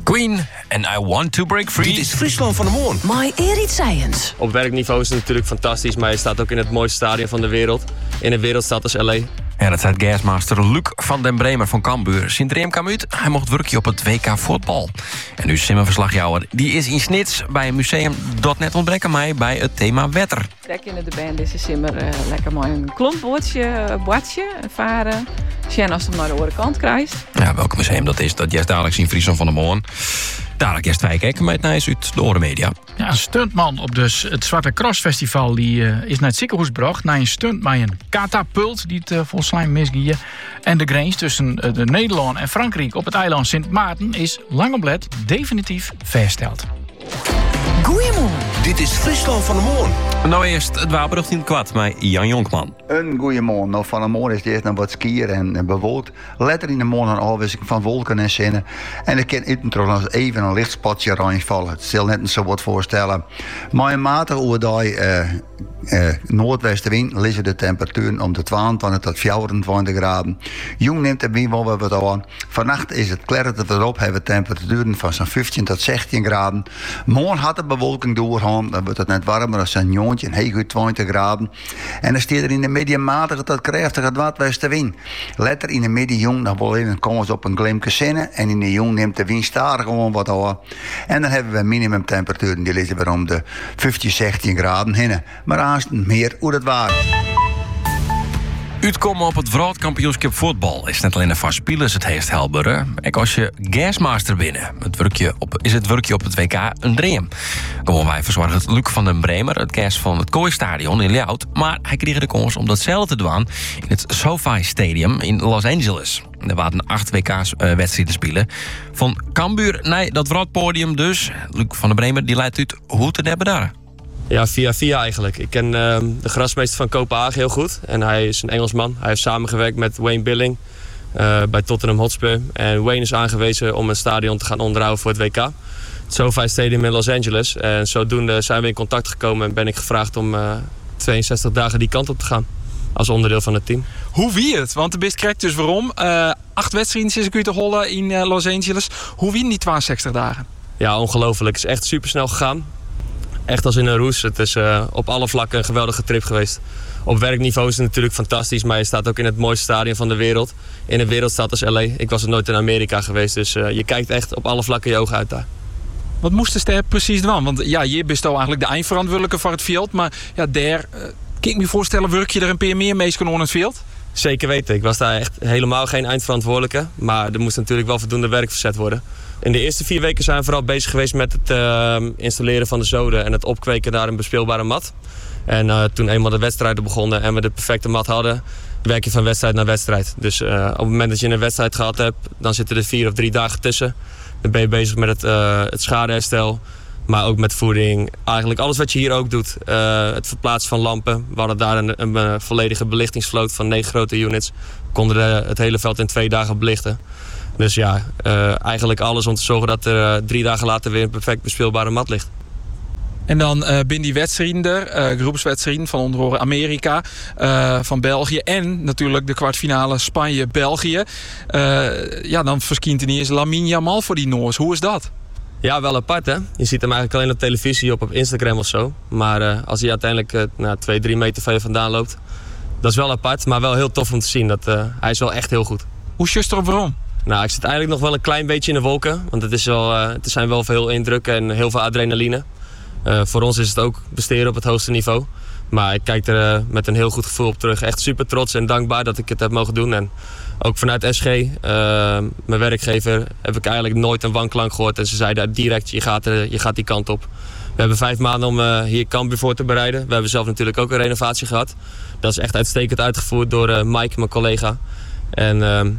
Queen en I Want to Break Free. Dit is Friesland van de Moon. My Erit Science. Op werkniveau is het natuurlijk fantastisch, maar je staat ook in het mooiste stadion van de wereld. In een wereldstad als L.A. Ja, dat zei gasmaster Luc van den Bremer van Cambuur. Sint-Reem kwam uit, hij mocht werkje op het WK voetbal. En nu simmerverslagjouwer, die is in Snits bij een museum dat net ontbreken mij bij het thema wetter. Trek in de band is simmer lekker mooi een klontbootje, varen. Sjen als je hem naar de andere kant krijgt. Ja, welk museum dat is, dat juist dadelijk in Friesland van de Moon. Dadelijk eerst 2 kijken met Nijs uit de Oren Media. Ja, een stuntman op dus het Zwarte Cross Festival die is naar het ziekenhuis gebracht. Naar een stunt met een katapult die het volgens mij misging. En de grens tussen de Nederland en Frankrijk op het eiland Sint Maarten is lang oplet definitief vastgesteld. Goeiemorgen. Dit is Friesland van de Moon. Nou eerst het wapenrucht in het kwad met Jan Jonkman. Een goeiemorgen. Nou, van de morgen is het eerst nog wat skiën en bewolkt. Letter in de morgen een afwisseling van wolken en zinnen. En ik kan trouwens even een licht spatje reinvallen. Het zal net zo wat voorstellen. Maar een matige oerdaai noordwestenwind liggen de temperaturen om de 22 tot 24 graden. Jong neemt de wind wel wat aan. Vannacht is het klerret erop, hebben we temperaturen van zo'n 15 tot 16 graden. Morgen had de bewolking doorgaan, dan wordt het net warmer dan zo'n joontje, heel goed 20 graden. En dan staat er in de midden matige tot krachtige noordwestenwind. Letter in de midden jong, dan wel even komen ze op een glimke zinnen. En in de jong neemt de wind stadig gewoon wat aan. En dan hebben we minimumtemperaturen, die liggen weer om de 15, 16 graden heen. Maar haast meer hoe dat waar. Uitkomen op het wereldkampioenschap voetbal is net alleen een vast spelers het heest helberen. En als je gasmaster binnen, is het werkje op het WK een dream. Gewoon wij verzorgen Luc van den Bremer, het gas van het Kooistadion in Ljout. Maar hij kreeg de kans om datzelfde te doen in het SoFi Stadium in Los Angeles. Er waren 8 WK-wedstrijden spelen. Van Cambuur naar dat wereldpodium dus. Luc van den Bremer die leidt uit hoe te hebben daar. Ja, via eigenlijk. Ik ken de grasmeester van Kopenhagen heel goed. En hij is een Engelsman. Hij heeft samengewerkt met Wayne Billing bij Tottenham Hotspur. En Wayne is aangewezen om een stadion te gaan onderhouden voor het WK. Het SoFi Stadium in Los Angeles. En zodoende zijn we in contact gekomen en ben ik gevraagd om 62 dagen die kant op te gaan. Als onderdeel van het team. Hoe wie het? Want de best krijgt dus waarom. 8 wedstrijden is ik te hollen in Los Angeles. Hoe wie die 62 dagen? Ja, ongelooflijk. Het is echt supersnel gegaan. Echt als in een roes. Het is op alle vlakken een geweldige trip geweest. Op werkniveau is het natuurlijk fantastisch, maar je staat ook in het mooiste stadion van de wereld. In een wereldstad als L.A. Ik was er nooit in Amerika geweest, dus je kijkt echt op alle vlakken je ogen uit daar. Wat moest de ster precies doen? Want ja, je bent al eigenlijk de eindverantwoordelijke voor het veld, maar ja, daar kan ik me voorstellen, werk je er een paar meer mee aan het veld? Zeker weten. Ik was daar echt helemaal geen eindverantwoordelijke, maar er moest natuurlijk wel voldoende werk verzet worden. In de eerste 4 weken zijn we vooral bezig geweest met het installeren van de zoden en het opkweken naar een bespeelbare mat. En toen eenmaal de wedstrijden begonnen en we de perfecte mat hadden, werk je van wedstrijd naar wedstrijd. Dus op het moment dat je een wedstrijd gehad hebt, dan zitten er 4 of 3 dagen tussen. Dan ben je bezig met het schadeherstel, maar ook met voeding. Eigenlijk alles wat je hier ook doet. Het verplaatsen van lampen. We hadden daar een volledige belichtingsvloot van 9 grote units. We konden het hele veld in 2 dagen belichten. Dus ja, eigenlijk alles om te zorgen dat er 3 dagen later weer een perfect bespeelbare mat ligt. En dan binnen die wedstrijden er, groepswedstrijden van onder andere Amerika, van België en natuurlijk de kwartfinale Spanje-België. Ja, dan verschijnt ineens Lamine Yamal voor die Noors. Hoe is dat? Ja, wel apart hè. Je ziet hem eigenlijk alleen op televisie op Instagram of zo. Maar als hij uiteindelijk 2-3 meter van je vandaan loopt, dat is wel apart. Maar wel heel tof om te zien. Hij is wel echt heel goed. Hoe just erop waarom? Nou, ik zit eigenlijk nog wel een klein beetje in de wolken. Want het zijn wel veel indrukken en heel veel adrenaline. Voor ons is het ook besteden op het hoogste niveau. Maar ik kijk er met een heel goed gevoel op terug. Echt super trots en dankbaar dat ik het heb mogen doen. En ook vanuit SG, mijn werkgever, heb ik eigenlijk nooit een wanklank gehoord. En ze zeiden direct, je gaat die kant op. We hebben 5 maanden om hier Cambuur voor te bereiden. We hebben zelf natuurlijk ook een renovatie gehad. Dat is echt uitstekend uitgevoerd door Mike, mijn collega. En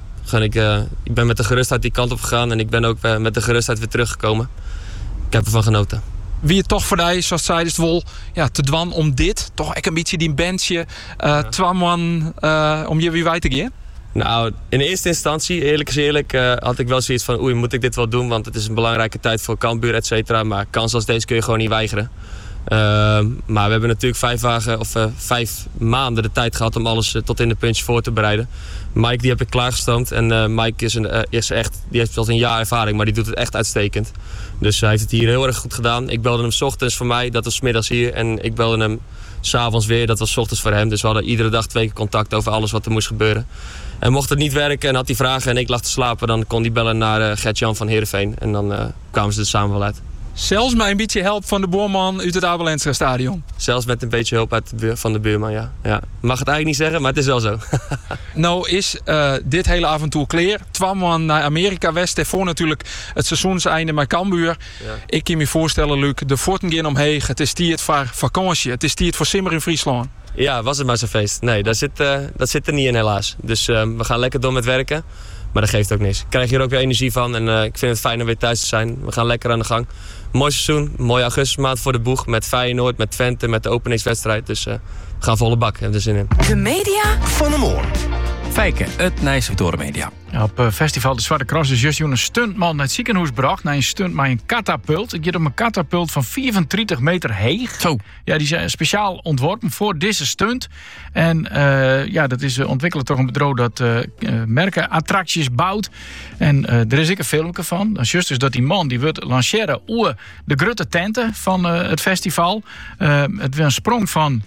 ik ben met de gerustheid die kant op gegaan. En ik ben ook met de gerustheid weer teruggekomen. Ik heb ervan genoten. Wie het toch voor jou, zoals zeiden ze wel, te dwan om dit, toch echt een beetje die bandje, twamman, om je weer wij te gaan? Nou, in eerste instantie, eerlijk is eerlijk, had ik wel zoiets van, oei, moet ik dit wel doen? Want het is een belangrijke tijd voor Cambuur, et cetera. Maar kansen als deze kun je gewoon niet weigeren. Maar we hebben natuurlijk 5 maanden de tijd gehad om alles tot in de puntjes voor te bereiden. Mike die heb ik klaargestoomd. En Mike die heeft al een jaar ervaring, maar die doet het echt uitstekend. Dus hij heeft het hier heel erg goed gedaan. Ik belde hem 's ochtends voor mij, dat was 's middags hier. En ik belde hem 's avonds weer, dat was 's ochtends voor hem. Dus we hadden iedere dag 2 keer contact over alles wat er moest gebeuren. En mocht het niet werken en had hij vragen en ik lag te slapen, dan kon hij bellen naar Gert-Jan van Heerenveen. En dan kwamen ze er samen wel uit. Zelfs met een beetje help van de boorman uit het Abel Enstra stadion. Zelfs met een beetje hulp van de buurman, ja. Mag het eigenlijk niet zeggen, maar het is wel zo. Nou is dit hele avontuur klaar. 2 man naar Amerika West. Daarvoor natuurlijk het seizoenseinde met Cambuur. Ja. Ik kan me voorstellen, Luc, de forten gaan omheen. Het is tijd voor vakantie. Het is tijd voor simmer in Friesland. Ja, was het maar zo'n feest. Nee, dat zit er niet in helaas. Dus we gaan lekker door met werken. Maar dat geeft ook niks. Ik krijg hier ook weer energie van. En ik vind het fijn om weer thuis te zijn. We gaan lekker aan de gang. Mooi seizoen. Mooie augustusmaand voor de boeg. Met Feyenoord, met Twente, met de openingswedstrijd. Dus we gaan volle bak. Hebben er zin in. De media van de morgen. Fijke, het Nijs Victoria Media. Op festival De Zwarte Cross is juist een stuntman naar het ziekenhuis gebracht. Naar een stunt met een katapult. Het gaat om een katapult van 34 meter heeg. Zo. Ja, die zijn speciaal ontworpen voor deze stunt. En dat is ontwikkeld door een bedrijf dat merken attracties bouwt. En er is ook een filmpje van. Dat is juist dus dat die man die wordt lanceren over de grote tenten van het festival. Het was een sprong van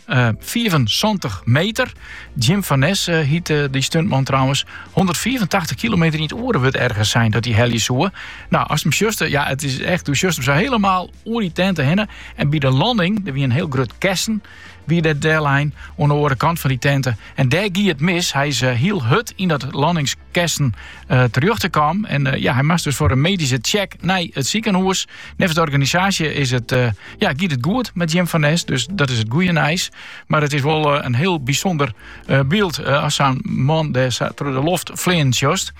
74 meter. Jim van Nes hiet die stuntman trouwens. 184 kilometer in het oren wordt ergens zijn dat die helje zoeken. Nou, als hem juiste, ja, het is echt, hoe juiste zo helemaal oor die tenten heen. En bij de landing, er wie een heel groot kessen, wie dat deadline aan de andere kant van die tenten. En daar ging het mis. Hij is heel hut in dat landingskessen terug te komen. En hij moest dus voor een medische check naar het ziekenhuis. Nevens de organisatie is het, gaat het goed met Jim van Nes. Dus dat is het goede nice. Maar het is wel een heel bijzonder beeld als zo'n man daar door de loft vliegt juist.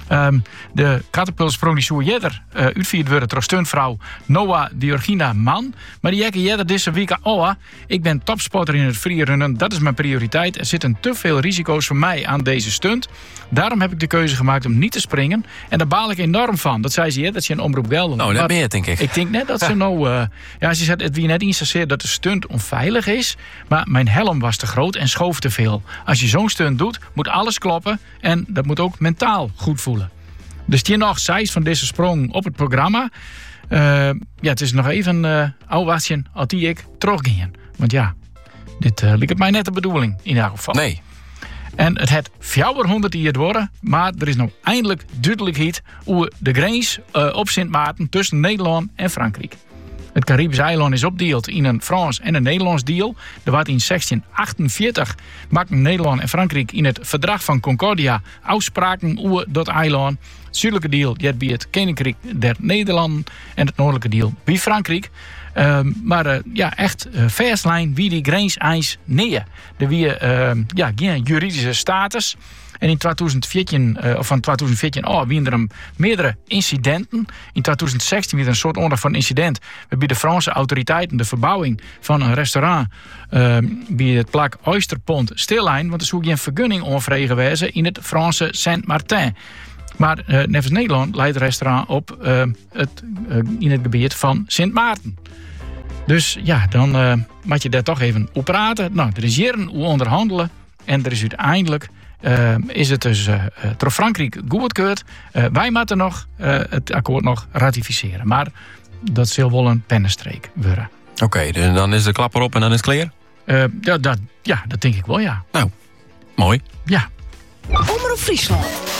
De katapultsprong die zo eerder uitgevoerd wordt door stuntvrouw Noah Georgina Mann. Maar die jekke eerder deze week ik ben topsporter in het freerunnen. Dat is mijn prioriteit. Er zitten te veel risico's voor mij aan deze stunt. Daarom heb ik de keuze gemaakt om niet te springen. En daar baal ik enorm van. Dat zei ze eerder, dat ze een omroep gelden. Nou, dat ben je, denk ik. Ik denk net dat ze nou... ze zei het wie net insisteert dat de stunt onveilig is. Maar mijn helm was te groot en schoof te veel. Als je zo'n stunt doet, moet alles kloppen. En dat moet ook mentaal goed voelen. Dus die nog 6 van deze sprong op het programma. Het is nog even afwachten als die ik teruggingen. Want ja, dit lijkt het mij net de bedoeling in ieder geval. Nee. En het had 400 die het worden. Maar er is nog eindelijk duidelijkheid over de grens op Sint Maarten tussen Nederland en Frankrijk. Het Caribisch eiland is opgedeeld in een Frans en een Nederlands deel. Er werd in 1648 maakten Nederland en Frankrijk in het verdrag van Concordia afspraken over dat eiland. Het zuidelijke deel bij het Koninkrijk der Nederlanden en het noordelijke deel bij Frankrijk. Echt verstlijn wie die grensijs neer. Er wie geen juridische status. En in 2014, waren er meerdere incidenten. In 2016 was er een soort onderzoek van een incident waarbij de Franse autoriteiten de verbouwing van een restaurant bij het plak Oysterpont stillijn, want er zou geen vergunning onvregen wezen in het Franse Saint-Martin. Maar nevens Nederland leidt het restaurant op in het gebied van Sint Maarten. Dus ja, dan moet je daar toch even op praten. Nou, er is hier een onderhandelen en er is uiteindelijk is het dus door Frankrijk goedgekeurd. Wij moeten nog het akkoord nog ratificeren. Maar dat zal wel een pennenstreek worden. Oké, dan is de klap erop en dan is het klaar? Dat denk ik wel, ja. Nou, mooi. Ja. Omroep Friesland.